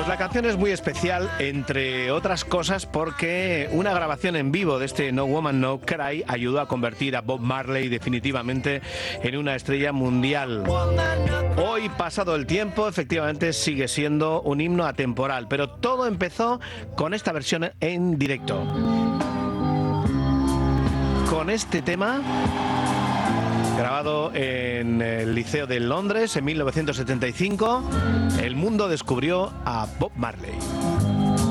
Pues la canción es muy especial, entre otras cosas, porque una grabación en vivo de este No Woman No Cry ayudó a convertir a Bob Marley definitivamente en una estrella mundial. Hoy, pasado el tiempo, efectivamente sigue siendo un himno atemporal, pero todo empezó con esta versión en directo. Con este tema, grabado en el Liceo de Londres en 1975, el mundo descubrió a Bob Marley.